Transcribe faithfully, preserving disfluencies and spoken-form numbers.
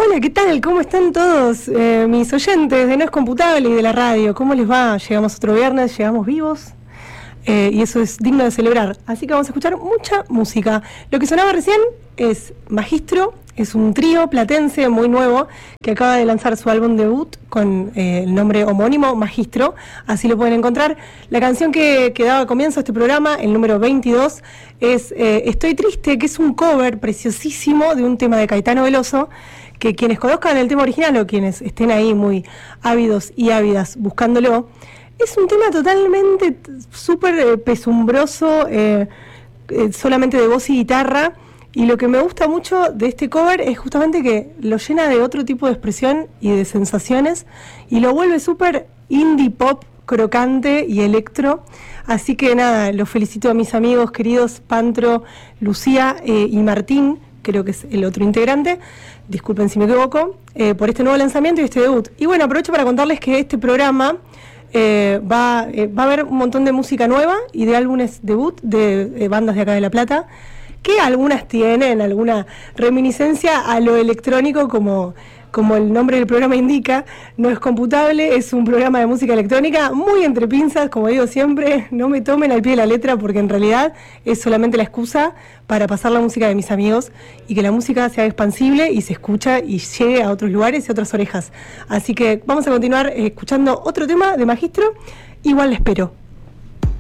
Hola, ¿qué tal? ¿Cómo están todos eh, mis oyentes de No es Computable y de la radio? ¿Cómo les va? Llegamos otro viernes, llegamos vivos eh, y eso es digno de celebrar. Así que vamos a escuchar mucha música. Lo que sonaba recién es Magistro, es un trío platense muy nuevo que acaba de lanzar su álbum debut con eh, el nombre homónimo, Magistro, así lo pueden encontrar. La canción que, que daba comienzo a este programa, el número veintidós, es eh, Estoy Triste, que es un cover preciosísimo de un tema de Caetano Veloso, que quienes conozcan el tema original o quienes estén ahí muy ávidos y ávidas buscándolo, es un tema totalmente súper eh, pesumbroso, eh, eh, solamente de voz y guitarra, y lo que me gusta mucho de este cover es justamente que lo llena de otro tipo de expresión y de sensaciones, y lo vuelve súper indie pop, crocante y electro. Así que nada, los felicito a mis amigos queridos Pantro, Lucía eh, y Martín, creo que es el otro integrante, disculpen si me equivoco, eh, por este nuevo lanzamiento y este debut. Y bueno, aprovecho para contarles que este programa eh, va, eh, va a haber un montón de música nueva y de álbumes debut de, de bandas de acá de La Plata, que algunas tienen alguna reminiscencia a lo electrónico, como, como el nombre del programa indica. No es Computable, es un programa de música electrónica muy entre pinzas, como digo siempre, no me tomen al pie de la letra, porque en realidad es solamente la excusa para pasar la música de mis amigos y que la música sea expansible y se escucha y llegue a otros lugares y a otras orejas. Así que vamos a continuar escuchando otro tema de Magistro, Igual le espero.